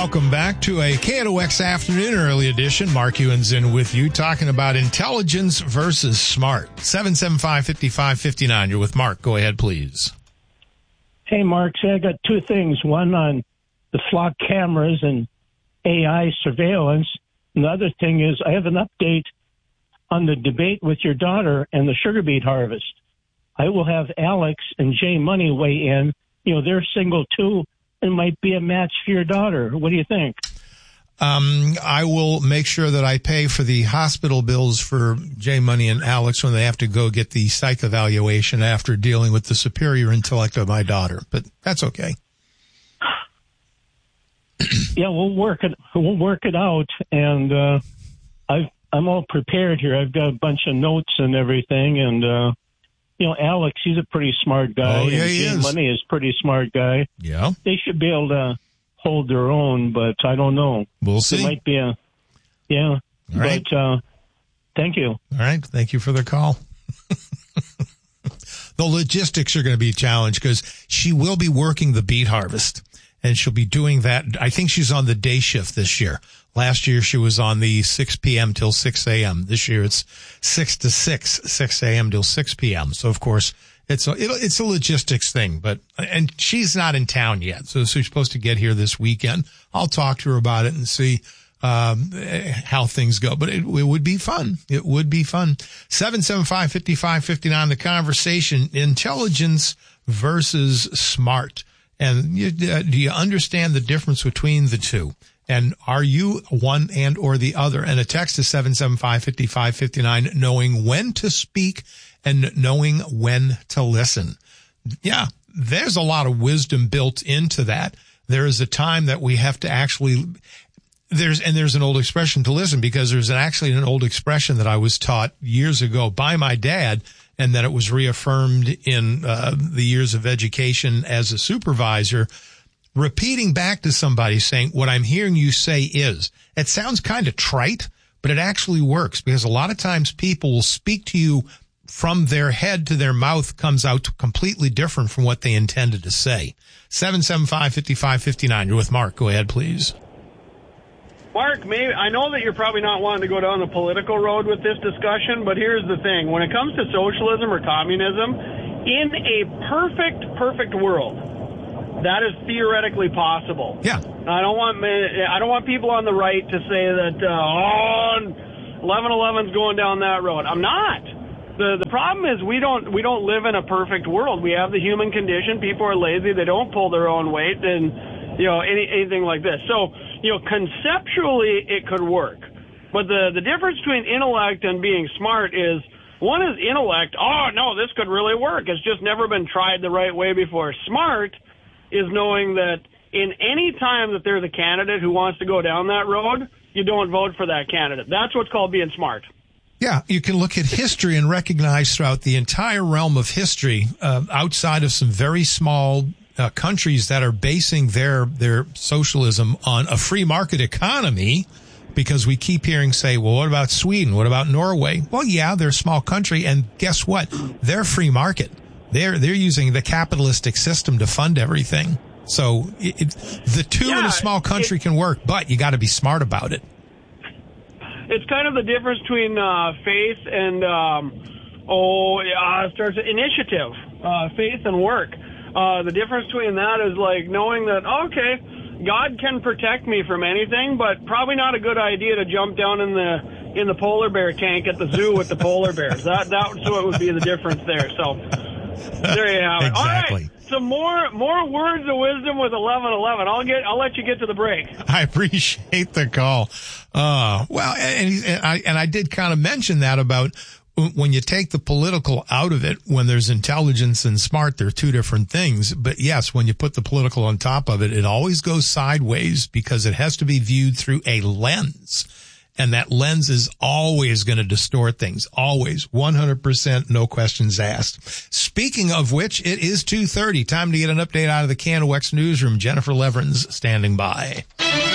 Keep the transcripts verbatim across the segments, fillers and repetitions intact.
Welcome back to a K N O X Afternoon Early Edition. Mark Ewan's in with you, talking about intelligence versus smart. seven seven five, five five five nine. You're with Mark. Go ahead, please. Hey, Mark. So I got two things. One on the flock cameras and A I surveillance. And the other thing is I have an update on the debate with your daughter and the sugar beet harvest. I will have Alex and Jay Money weigh in. You know, they're single, too. It might be a match for your daughter. What do you think? Um, I will make sure that I pay for the hospital bills for Jay Money and Alex when they have to go get the psych evaluation after dealing with the superior intellect of my daughter. But that's okay. Yeah, we'll work it. We'll work it out. And uh, I've, I'm all prepared here. I've got a bunch of notes and everything. And uh, you know, Alex, he's a pretty smart guy. Oh, yeah, and he Jay is. Money is a pretty smart guy. Yeah. They should be able to hold their own, but I don't know. We'll see. It might be a, yeah. All right. But uh, thank you. All right. Thank you for the call. The logistics are going to be a challenge because she will be working the beet harvest, and she'll be doing that. I think she's on the day shift this year. Last year, she was on the six p.m. till six a.m. This year, it's six to six, six a.m. till six p.m. So, of course, it's a, it's a logistics thing. But and she's not in town yet, so she's supposed to get here this weekend. I'll talk to her about it and see um how things go. But it, it would be fun. It would be fun. seven seven five, five five five nine, the conversation, intelligence versus smart. And you, uh, do you understand the difference between the two? And are you one and or the other? And a text to seven seven five, five five five nine, knowing when to speak and knowing when to listen. Yeah, there's a lot of wisdom built into that. There is a time that we have to actually, there's, and there's an old expression to listen, because there's an, actually an old expression that I was taught years ago by my dad, and that it was reaffirmed in uh, the years of education as a supervisor. Repeating back to somebody, saying, what I'm hearing you say is, it sounds kind of trite, but it actually works, because a lot of times people will speak to you from their head to their mouth comes out completely different from what they intended to say. seven seven five, five five five nine. You're with Mark. Go ahead, please. Mark, maybe, I know that you're probably not wanting to go down the political road with this discussion, but here's the thing. When it comes to socialism or communism, in a perfect, perfect world, that is theoretically possible. Yeah. I don't want I don't want people on the right to say that, uh, oh, eleven eleven's going down that road. I'm not. The the problem is we don't we don't live in a perfect world. We have the human condition. People are lazy. They don't pull their own weight, and you know any, anything like this. So you know conceptually it could work, but the the difference between intellect and being smart is, one is intellect. Oh no, this could really work. It's just never been tried the right way before. Smart is knowing that in any time that there's a candidate who wants to go down that road, you don't vote for that candidate. That's what's called being smart. Yeah, you can look at history and recognize throughout the entire realm of history, uh, outside of some very small uh, countries that are basing their their socialism on a free market economy, because we keep hearing say, well, what about Sweden? What about Norway? Well, yeah, they're a small country, and guess what? They're free market. They're they're using the capitalistic system to fund everything. So it, it, the two yeah, in a small country it, can work, but you got to be smart about it. It's kind of the difference between uh, faith and um, oh, uh, starts initiative, uh, faith and work. Uh, the difference between that is like knowing that, okay, God can protect me from anything, but probably not a good idea to jump down in the in the polar bear tank at the zoo with the polar bears. That that's what would be the difference there. So there you have it. Exactly. All right. Some more more words of wisdom with eleven eleven. I'll get I'll let you get to the break. I appreciate the call. Uh, well, and, and I and I did kind of mention that about when you take the political out of it, when there's intelligence and smart, they're two different things. But yes, when you put the political on top of it, it always goes sideways because it has to be viewed through a lens. And that lens is always going to distort things. Always. one hundred percent, no questions asked. Speaking of which, it is two thirty. Time to get an update out of the K N O X newsroom. Jennifer Leverins standing by.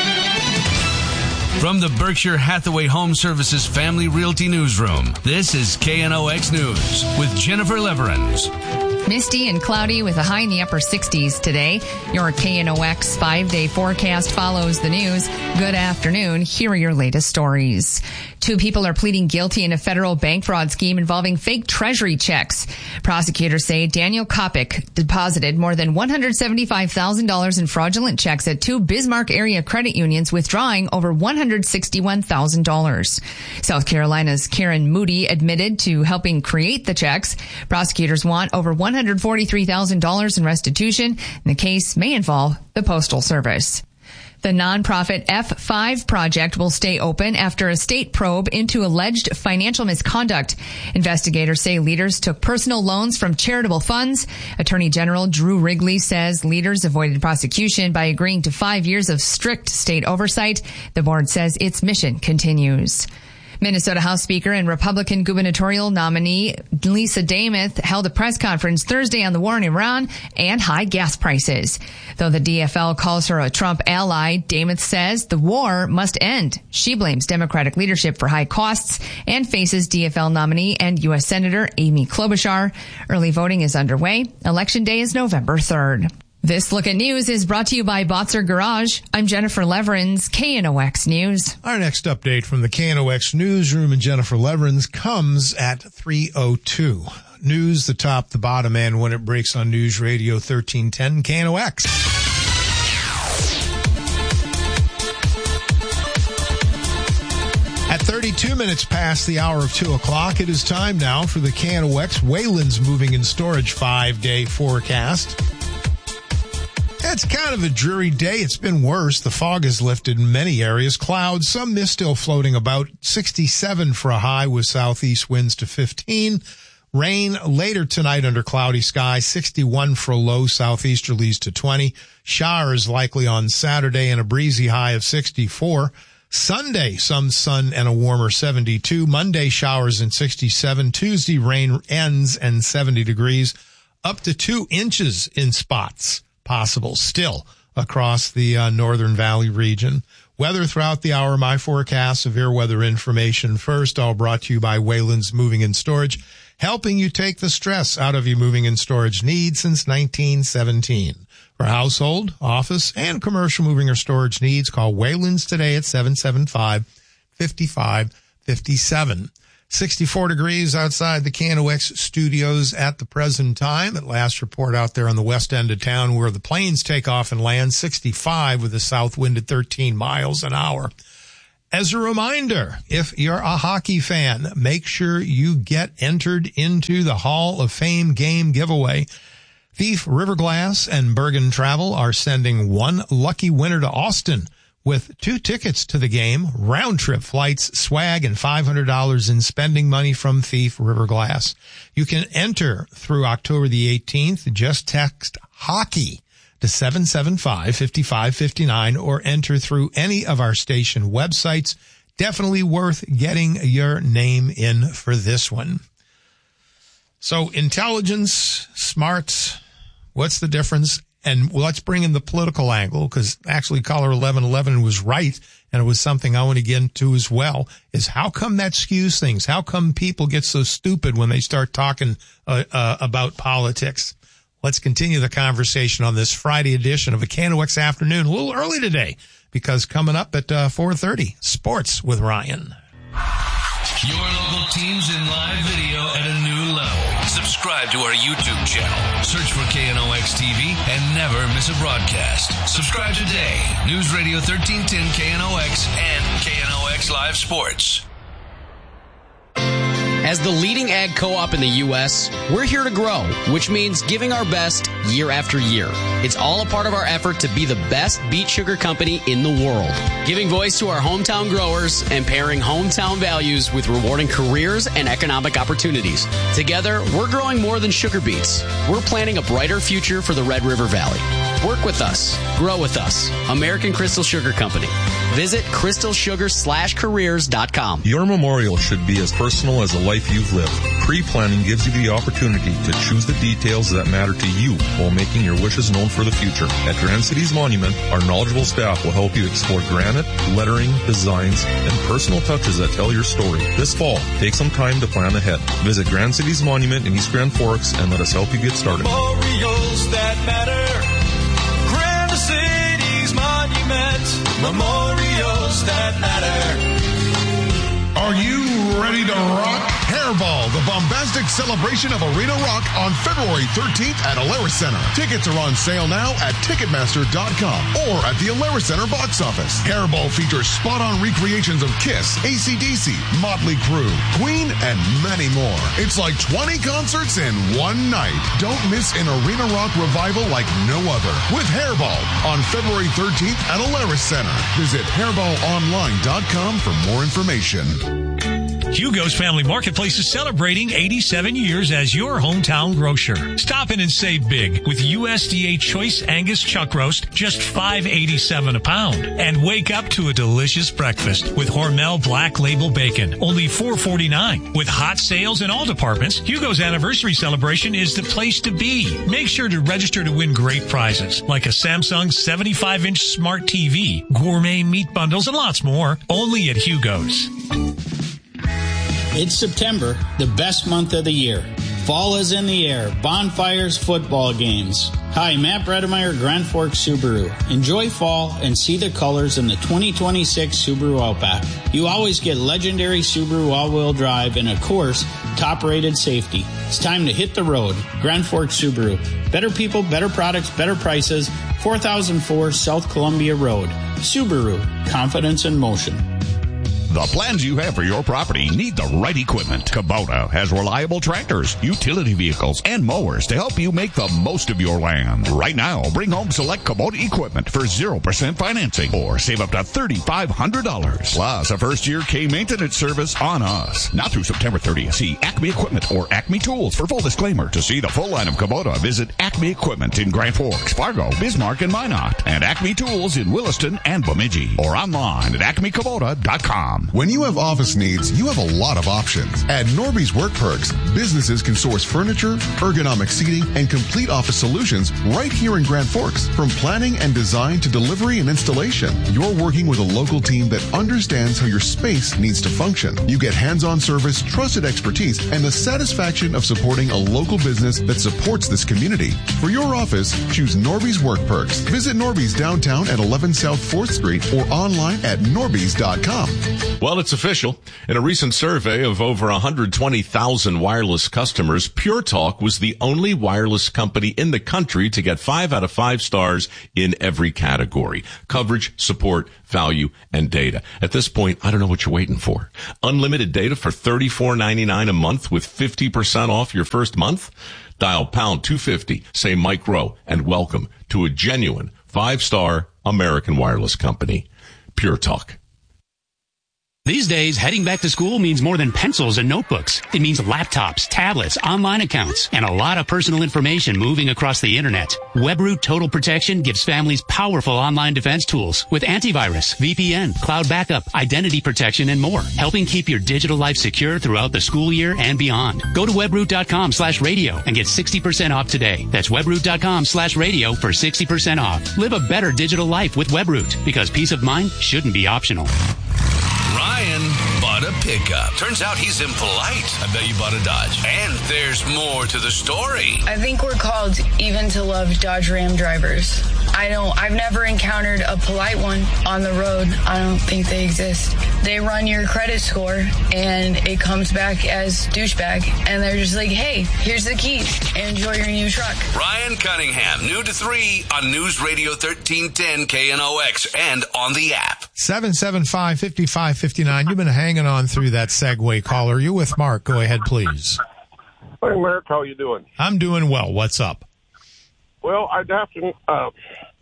From the Berkshire Hathaway Home Services Family Realty Newsroom, this is K N O X News with Jennifer Leverins. Misty and cloudy with a high in the upper sixties today. Your K N O X five-day forecast follows the news. Good afternoon. Here are your latest stories. Two people are pleading guilty in a federal bank fraud scheme involving fake treasury checks. Prosecutors say Daniel Kopic deposited more than one hundred seventy-five thousand dollars in fraudulent checks at two Bismarck area credit unions, withdrawing over one hundred sixty-one thousand dollars. South Carolina's Karen Moody admitted to helping create the checks. Prosecutors want over one hundred forty-three thousand dollars in restitution, and the case may involve the Postal Service. The nonprofit F five Project will stay open after a state probe into alleged financial misconduct. Investigators say leaders took personal loans from charitable funds. Attorney General Drew Wrigley says leaders avoided prosecution by agreeing to five years of strict state oversight. The board says its mission continues. Minnesota House Speaker and Republican gubernatorial nominee Lisa Dameth held a press conference Thursday on the war in Iran and high gas prices. Though the D F L calls her a Trump ally, Dameth says the war must end. She blames Democratic leadership for high costs and faces D F L nominee and U S Senator Amy Klobuchar. Early voting is underway. Election day is November third. This Look at News is brought to you by Botzer Garage. I'm Jennifer Leverins, K N O X News. Our next update from the K N O X Newsroom and Jennifer Leverins comes at three oh two. News, the top, the bottom, and when it breaks on News Radio thirteen ten K N O X. At thirty-two minutes past the hour of two o'clock, it is time now for the K N O X Wayland's Moving and Storage five-day forecast. It's kind of a dreary day. It's been worse. The fog has lifted in many areas. Clouds, some mist still floating about. sixty-seven for a high with southeast winds to fifteen. Rain later tonight under cloudy skies. sixty-one for a low, southeasterlies to twenty. Showers likely on Saturday and a breezy high of sixty-four. Sunday, some sun and a warmer seventy-two. Monday, showers and sixty-seven. Tuesday, rain ends and seventy degrees. Up to two inches in spots possible still across the uh, Northern Valley region. Weather throughout the hour, my forecast, severe weather information first, all brought to you by Wayland's Moving and Storage, helping you take the stress out of your moving and storage needs since nineteen seventeen. For household, office, and commercial moving or storage needs, call Wayland's today at seven seven five, five five five seven. sixty-four degrees outside the K N O X studios at the present time. At last report out there on the west end of town where the planes take off and land, sixty-five with a south wind at thirteen miles an hour. As a reminder, if you're a hockey fan, make sure you get entered into the Hall of Fame game giveaway. Thief River Glass and Bergen Travel are sending one lucky winner to Austin with two tickets to the game, round-trip flights, swag, and five hundred dollars in spending money from Thief River Glass. You can enter through October the eighteenth. Just text HOCKEY to seven seven five, five five five nine or enter through any of our station websites. Definitely worth getting your name in for this one. So intelligence, smarts, what's the difference? And let's bring in the political angle, because actually caller eleven eleven was right, and it was something I want to get into as well, is how come that skews things? How come people get so stupid when they start talking uh, uh, about politics? Let's continue the conversation on this Friday edition of a K N O X Afternoon, a little early today, because coming up at uh, four thirty, Sports with Ryan. Your local teams in live video at a new level. Subscribe to our YouTube channel. Search for K N O X T V and never miss a broadcast. Subscribe today. News Radio thirteen ten K N O X and K N O X Live Sports. As the leading ag co-op in the U S, we're here to grow, which means giving our best year after year. It's all a part of our effort to be the best beet sugar company in the world, giving voice to our hometown growers and pairing hometown values with rewarding careers and economic opportunities. Together, we're growing more than sugar beets. We're planting a brighter future for the Red River Valley. Work with us. Grow with us. American Crystal Sugar Company. Visit crystal sugar slash careers dot com. Your memorial should be as personal as the life you've lived. Pre-planning gives you the opportunity to choose the details that matter to you while making your wishes known for the future. At Grand Cities Monument, our knowledgeable staff will help you explore granite, lettering, designs, and personal touches that tell your story. This fall, take some time to plan ahead. Visit Grand Cities Monument in East Grand Forks and let us help you get started. Memorials that matter. Grand Cities Monument. Memorials that matter. Are you ready to rock? Hairball, the bombastic celebration of arena rock on February thirteenth at Alerus Center. Tickets are on sale now at Ticketmaster dot com or at the Alerus Center box office. Hairball features spot-on recreations of Kiss, A C D C, Motley Crue, Queen, and many more. It's like twenty concerts in one night. Don't miss an arena rock revival like no other with Hairball on February thirteenth at Alerus Center. Visit hairball online dot com for more information. Hugo's Family Marketplace is celebrating eighty-seven years as your hometown grocer. Stop in and save big with U S D A Choice Angus Chuck Roast, just five eighty-seven a pound. And wake up to a delicious breakfast with Hormel Black Label Bacon, only four forty-nine. With hot sales in all departments, Hugo's anniversary celebration is the place to be. Make sure to register to win great prizes like a Samsung seventy-five inch smart T V, gourmet meat bundles, and lots more. Only at Hugo's. It's September, the best month of the year. Fall is in the air. Bonfires, football games. Hi, Matt Bredemeyer, Grand Forks Subaru. Enjoy fall and see the colors in the twenty twenty-six Subaru Outback. You always get legendary Subaru all-wheel drive and, of course, top-rated safety. It's time to hit the road. Grand Forks Subaru. Better people, better products, better prices. four thousand four South Columbia Road. Subaru. Confidence in motion. The plans you have for your property need the right equipment. Kubota has reliable tractors, utility vehicles, and mowers to help you make the most of your land. Right now, bring home select Kubota equipment for zero percent financing or save up to three thousand five hundred dollars. Plus, a first-year K-maintenance service on us. Not through September thirtieth. See Acme Equipment or Acme Tools for full disclaimer. To see the full line of Kubota, visit Acme Equipment in Grand Forks, Fargo, Bismarck, and Minot, and Acme Tools in Williston and Bemidji, or online at acme kubota dot com. When you have office needs, you have a lot of options. At Norby's Work Perks, businesses can source furniture, ergonomic seating, and complete office solutions right here in Grand Forks. From planning and design to delivery and installation, you're working with a local team that understands how your space needs to function. You get hands-on service, trusted expertise, and the satisfaction of supporting a local business that supports this community. For your office, choose Norby's Work Perks. Visit Norby's downtown at eleven South fourth Street or online at norbys dot com. Well, it's official. In a recent survey of over one hundred twenty thousand wireless customers, Pure Talk was the only wireless company in the country to get five out of five stars in every category: coverage, support, value, and data. At this point, I don't know what you're waiting for. Unlimited data for thirty-four ninety-nine a month with fifty percent off your first month? Dial pound two fifty, say Mike Rowe, and welcome to a genuine five-star American wireless company. Pure Talk. These days, heading back to school means more than pencils and notebooks. It means laptops, tablets, online accounts, and a lot of personal information moving across the internet. WebRoot Total Protection gives families powerful online defense tools with antivirus, V P N, cloud backup, identity protection, and more, helping keep your digital life secure throughout the school year and beyond. Go to webroot dot com slash radio and get sixty percent off today. That's webroot dot com slash radio for sixty percent off. Live a better digital life with WebRoot, because peace of mind shouldn't be optional. Ryan bought a pickup. Turns out he's impolite. I bet you bought a Dodge. And there's more to the story. I think we're called even to love Dodge Ram drivers. I don't, I've never encountered a polite one on the road. I don't think they exist. They run your credit score and it comes back as douchebag. And they're just like, hey, here's the key. Enjoy your new truck. Ryan Cunningham, new to three on News Radio thirteen ten K N O X and on the app. seven seven five, five five five nine. You've been hanging on through that segue, caller. You with Mark. Go ahead, please. Hey, Mark. How you doing? I'm doing well. What's up? Well, I'd have to, uh,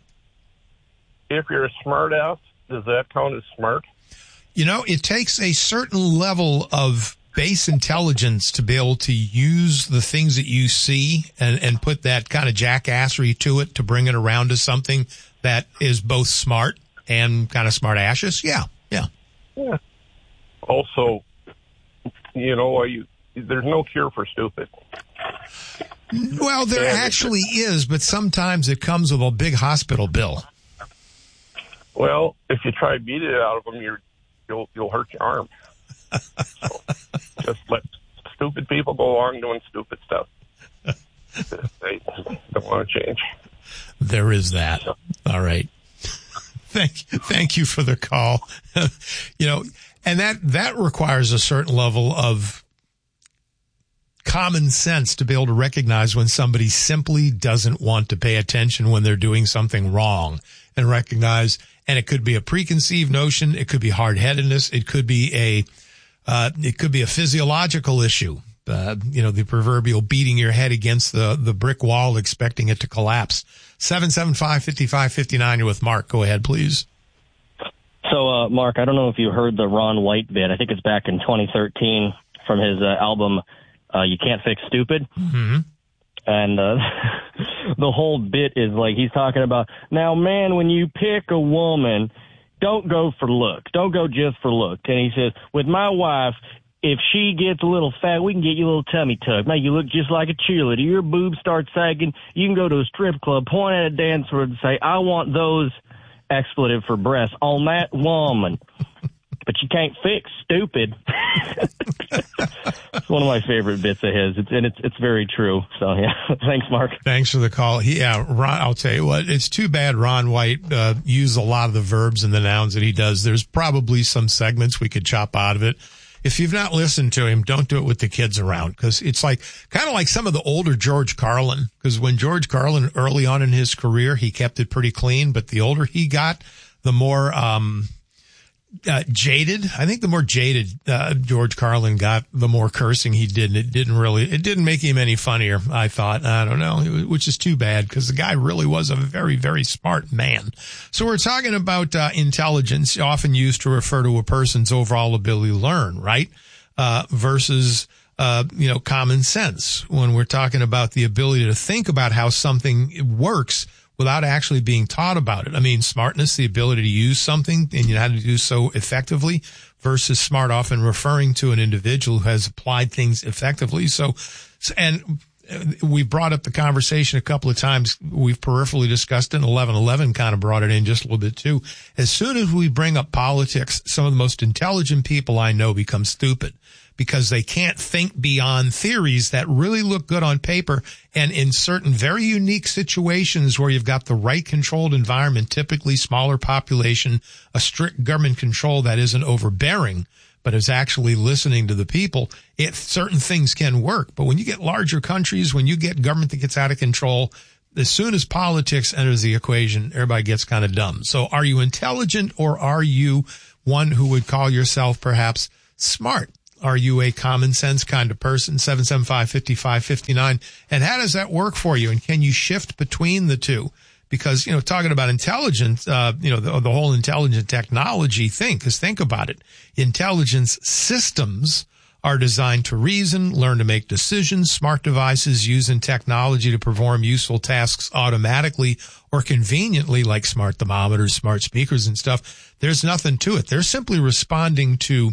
if you're a smart ass, does that count as smart? You know, it takes a certain level of base intelligence to be able to use the things that you see and, and put that kind of jackassery to it to bring it around to something that is both smart and kind of smart ashes? Yeah, yeah. Yeah. Also, you know, you, there's no cure for stupid. Well, there and actually is, but sometimes it comes with a big hospital bill. Well, if you try to beat it out of them, you're, you'll you'll hurt your arm. So just let stupid people go along doing stupid stuff. They don't want to change. There is that. All right. Thank thank you for the call. You know, and that that requires a certain level of common sense to be able to recognize when somebody simply doesn't want to pay attention when they're doing something wrong, and recognize, and it could be a preconceived notion, it could be hard-headedness, it could be a uh it could be a physiological issue. Uh, you know, the proverbial beating your head against the, the brick wall, expecting it to collapse. seven seven five, five five five nine, you're with Mark. Go ahead, please. So, uh, Mark, I don't know if you heard the Ron White bit. I think it's back in twenty thirteen from his uh, album, uh, You Can't Fix Stupid. Mm-hmm. And uh, the whole bit is like he's talking about, now, man, when you pick a woman, don't go for looks. Don't go just for looks. And he says, with my wife, if she gets a little fat, we can get you a little tummy tuck. Now, you look just like a cheerleader. Your boobs start sagging. You can go to a strip club, point at a dancer and say, I want those, expletive for breasts, on that woman. But you can't fix stupid. It's one of my favorite bits of his, it's, and it's it's very true. So, yeah. Thanks, Mark. Thanks for the call. He, yeah, Ron, I'll tell you what, it's too bad Ron White uh, used a lot of the verbs and the nouns that he does. There's probably some segments we could chop out of it. If you've not listened to him, don't do it with the kids around, because it's like kind of like some of the older George Carlin, because when George Carlin early on in his career, he kept it pretty clean, but the older he got, the more um uh, jaded. I think the more jaded uh, George Carlin got, the more cursing he did, and it didn't really, it didn't make him any funnier, I thought. I don't know, which is too bad, because the guy really was a very, very smart man. So we're talking about uh, intelligence, often used to refer to a person's overall ability to learn, right? Uh, versus, uh, you know, common sense, when we're talking about the ability to think about how something works without actually being taught about it. I mean, smartness, the ability to use something and you know how to do so effectively, versus smart, often referring to an individual who has applied things effectively. So, and we brought up the conversation a couple of times. We've peripherally discussed it, and eleven eleven kind of brought it in just a little bit too. As soon as we bring up politics, some of the most intelligent people I know become stupid, because they can't think beyond theories that really look good on paper. And in certain very unique situations where you've got the right controlled environment, typically smaller population, a strict government control that isn't overbearing, but is actually listening to the people, it, certain things can work. But when you get larger countries, when you get government that gets out of control, as soon as politics enters the equation, everybody gets kind of dumb. So are you intelligent, or are you one who would call yourself perhaps smart? Are you a common sense kind of person? seven seven five, five five five nine. And how does that work for you? And can you shift between the two? Because, you know, talking about intelligence, uh, you know, the, the whole intelligent technology thing, because think about it. Intelligence systems are designed to reason, learn to make decisions. Smart devices using technology to perform useful tasks automatically or conveniently, like smart thermometers, smart speakers and stuff. There's nothing to it. They're simply responding to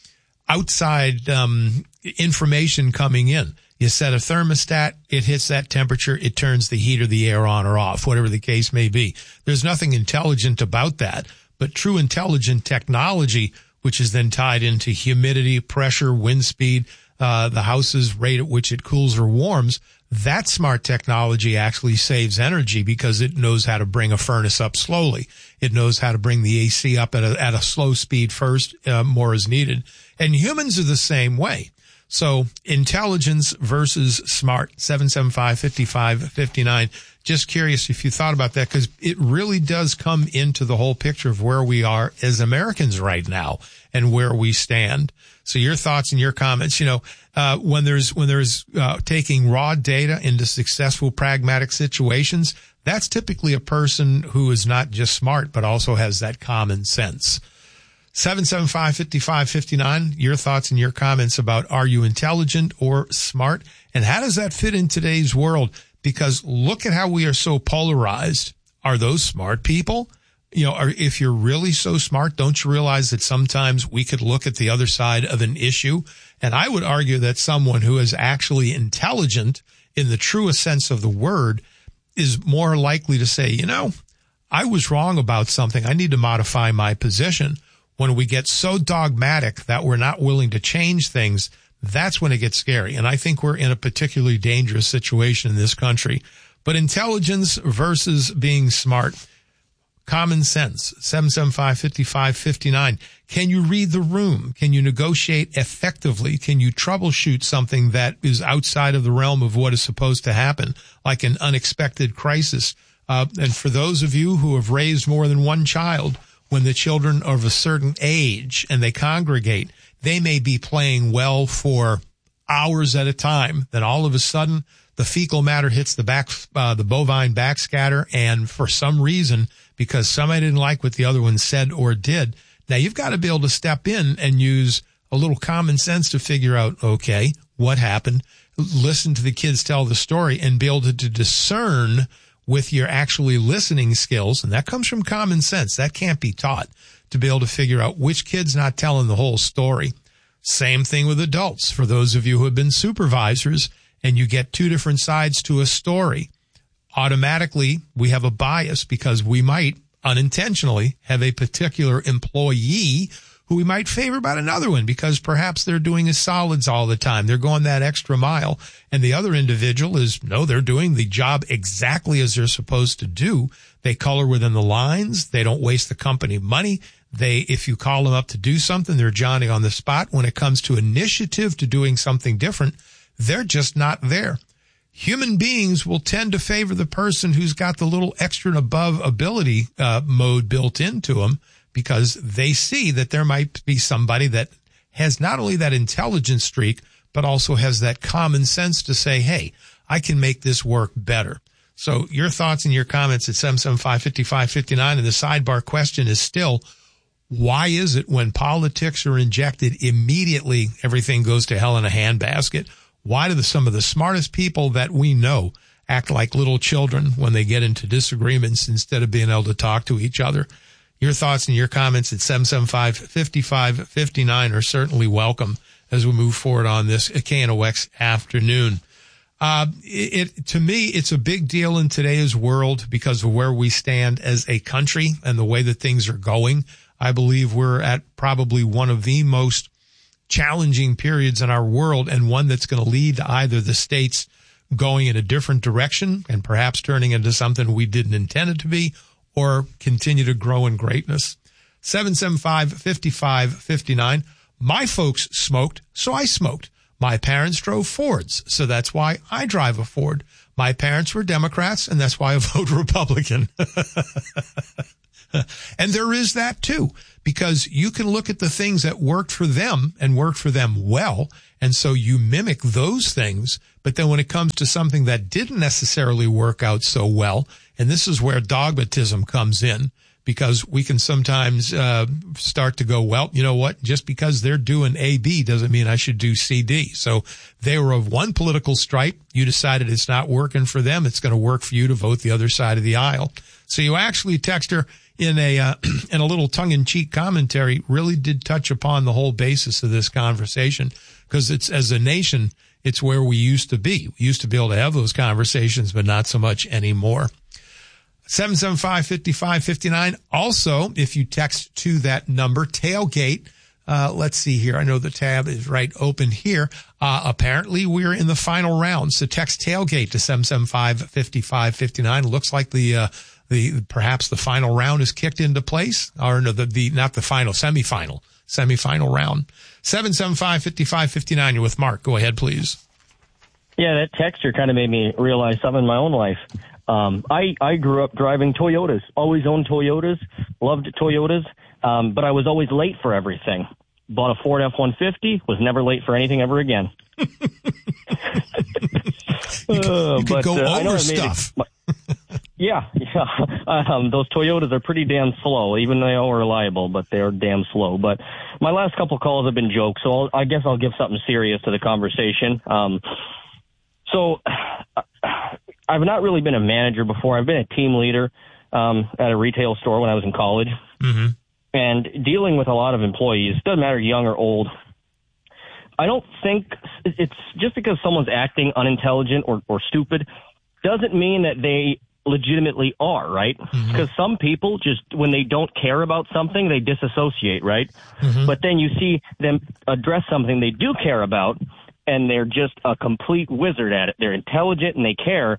outside um information coming in. You set a thermostat, it hits that temperature, it turns the heat or the air on or off, whatever the case may be. There's nothing intelligent about that. But true intelligent technology, which is then tied into humidity, pressure, wind speed, uh the house's rate at which it cools or warms, that smart technology actually saves energy, because it knows how to bring a furnace up slowly. It knows how to bring the A C up at a, at a slow speed first, uh, more as needed. And humans are the same way. So intelligence versus smart, seven seven five, five five five nine. Just curious if you thought about that, because it really does come into the whole picture of where we are as Americans right now and where we stand. So your thoughts and your comments, you know, uh, when there's, when there's, uh, taking raw data into successful pragmatic situations, that's typically a person who is not just smart, but also has that common sense. seven seven five, five five five nine, your thoughts and your comments about are you intelligent or smart? And how does that fit in today's world? Because look at how we are so polarized. Are those smart people? You know, or if you're really so smart, don't you realize that sometimes we could look at the other side of an issue? And I would argue that someone who is actually intelligent in the truest sense of the word is more likely to say, you know, I was wrong about something. I need to modify my position. When we get so dogmatic that we're not willing to change things, that's when it gets scary. And I think we're in a particularly dangerous situation in this country. But intelligence versus being smart. Common sense, seven seven five, five five five nine. Can you read the room? Can you negotiate effectively? Can you troubleshoot something that is outside of the realm of what is supposed to happen, like an unexpected crisis? Uh, and for those of you who have raised more than one child, when the children are of a certain age and they congregate, they may be playing well for hours at a time. Then all of a sudden, the fecal matter hits the back, uh, the bovine backscatter, and for some reason, because somebody didn't like what the other one said or did, now you've got to be able to step in and use a little common sense to figure out, okay, what happened? Listen to the kids tell the story and be able to, to discern with your actually listening skills, and that comes from common sense. That can't be taught, to be able to figure out which kid's not telling the whole story. Same thing with adults. For those of you who have been supervisors and you get two different sides to a story, automatically we have a bias because we might unintentionally have a particular employee who we might favor about another one because perhaps they're doing his solids all the time. They're going that extra mile. And the other individual is, no, they're doing the job exactly as they're supposed to do. They color within the lines. They don't waste the company money. They, if you call them up to do something, they're Johnny on the spot. When it comes to initiative to doing something different, they're just not there. Human beings will tend to favor the person who's got the little extra and above ability uh, mode built into them, because they see that there might be somebody that has not only that intelligence streak, but also has that common sense to say, hey, I can make this work better. So your thoughts and your comments at seven seven five, five five five nine. And the sidebar question is still, why is it when politics are injected immediately, everything goes to hell in a handbasket? Why do the, some of the smartest people that we know act like little children when they get into disagreements instead of being able to talk to each other? Your thoughts and your comments at seven seven five, five five five nine are certainly welcome as we move forward on this K N O X afternoon. Uh, it, it, to me, it's a big deal in today's world because of where we stand as a country and the way that things are going. I believe we're at probably one of the most challenging periods in our world, and one that's going to lead to either the states going in a different direction and perhaps turning into something we didn't intend it to be, or continue to grow in greatness. seven seven five, five five five nine. My folks smoked, so I smoked. My parents drove Fords, so that's why I drive a Ford. My parents were Democrats, and that's why I vote Republican. And there is that too, because you can look at the things that worked for them and worked for them well, and so you mimic those things. But then when it comes to something that didn't necessarily work out so well, and this is where dogmatism comes in, because we can sometimes uh start to go, well, you know what, just because they're doing A, B doesn't mean I should do C, D. So they were of one political stripe. You decided it's not working for them. It's going to work for you to vote the other side of the aisle. So you actually, Texter, in a uh, in a little tongue-in-cheek commentary, really did touch upon the whole basis of this conversation, because it's, as a nation, it's where we used to be. We used to be able to have those conversations, but not so much anymore. seven seven five, five five five nine. Also, if you text to that number, tailgate, uh, let's see here. I know the tab is right open here. Uh, apparently we're in the final round. So text tailgate to seven seven five, five five five nine. Looks like the, uh, the, perhaps the final round is kicked into place, or no, the, the, not the final, semifinal, semifinal round. seven seven five, five five five nine. You're with Mark. Go ahead, please. Yeah, that texture kind of made me realize something in my own life. Um, I, I grew up driving Toyotas, always owned Toyotas, loved Toyotas, um, but I was always late for everything. Bought a Ford F one fifty, was never late for anything ever again. you could, uh, you could but, go uh, over stuff. It, yeah, um, those Toyotas are pretty damn slow, even though they are reliable, but they're damn slow. But my last couple calls have been jokes, so I'll, I guess I'll give something serious to the conversation. Um, so I've not really been a manager before. I've been a team leader um, at a retail store when I was in college. Mm-hmm. And dealing with a lot of employees, doesn't matter young or old, I don't think it's just because someone's acting unintelligent or, or stupid doesn't mean that they legitimately are, right? Because mm-hmm. some people just, when they don't care about something, they disassociate, right? Mm-hmm. But then you see them address something they do care about, and they're just a complete wizard at it. They're intelligent and they care,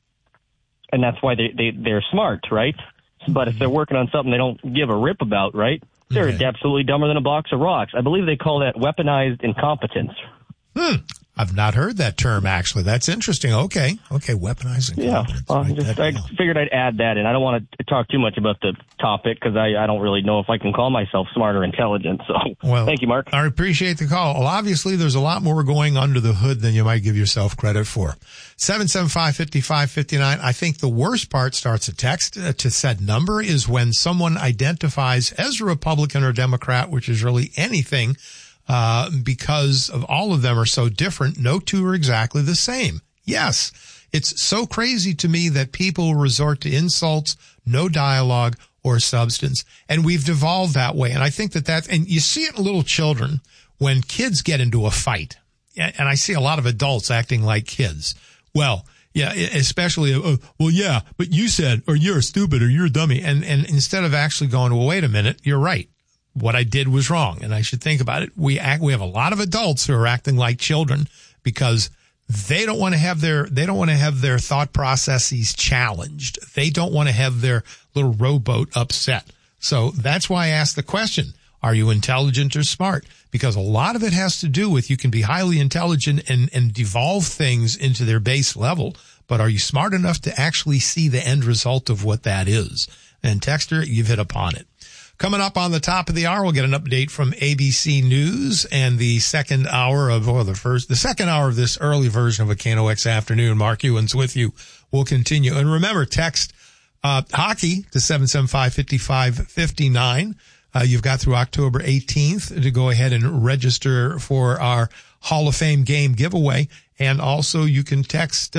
and that's why they, they, they're smart, right? But if they're working on something they don't give a rip about, right, they're okay. absolutely dumber than a box of rocks. I believe they call that weaponized incompetence. Hmm. I've not heard that term, actually. That's interesting. Okay. Okay, weaponized incompetence. Yeah, uh, right, just, I down. figured I'd add that in. I don't want to talk too much about the topic because I, I don't really know if I can call myself smart or intelligent. So well, thank you, Mark. I appreciate the call. Well, obviously, there's a lot more going under the hood than you might give yourself credit for. seven seven five, five five five nine. I think the worst part starts a text uh, to said number is when someone identifies as a Republican or Democrat, which is really anything, uh, because of all of them are so different. No two are exactly the same. Yes. It's so crazy to me that people resort to insults, no dialogue or substance. And we've devolved that way. And I think that that, and you see it in little children when kids get into a fight. And I see a lot of adults acting like kids. Well, yeah, especially, uh, well, yeah, but you said, or you're stupid or you're a dummy. And, and instead of actually going, well, wait a minute, you're right. What I did was wrong, and I should think about it. We act, we have a lot of adults who are acting like children because they don't want to have their, they don't want to have their thought processes challenged. They don't want to have their little rowboat upset. So that's why I asked the question, are you intelligent or smart? Because a lot of it has to do with you can be highly intelligent and, and devolve things into their base level, but are you smart enough to actually see the end result of what that is? And Texter, you've hit upon it. Coming up on the top of the hour, we'll get an update from A B C News and the second hour of, or the first, the second hour of this early version of a K N O X Afternoon. Mark Ewens with you. We'll continue. And remember, text, uh, hockey to seven seven five, five five five nine. Uh, you've got through October eighteenth to go ahead and register for our Hall of Fame game giveaway. And also you can text,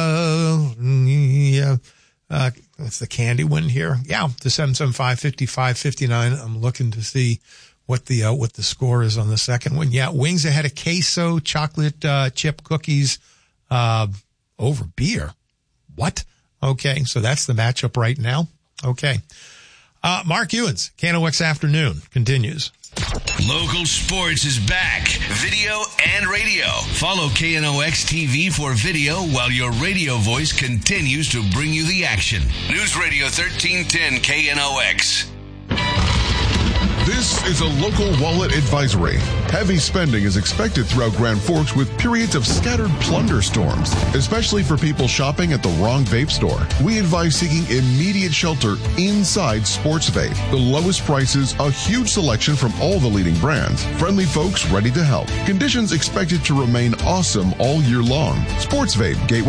uh, yeah, uh, that's the candy one here. Yeah, the seven seven five, five five five nine. I'm looking to see what the uh, what the score is on the second one. Yeah, Wings ahead of queso, chocolate uh, chip cookies uh, over beer. What? Okay, so that's the matchup right now. Okay. Uh, Mark Ewens, K N O X Afternoon continues. Local sports is back. Video and radio. Follow K N O X T V for video while your radio voice continues to bring you the action. News Radio thirteen ten K N O X. This is a local wallet advisory. Heavy spending is expected throughout Grand Forks with periods of scattered plunder storms, especially for people shopping at the wrong vape store. We advise seeking immediate shelter inside Sports Vape. The lowest prices, a huge selection from all the leading brands, friendly folks ready to help. Conditions expected to remain awesome all year long. Sports Vape, Gateway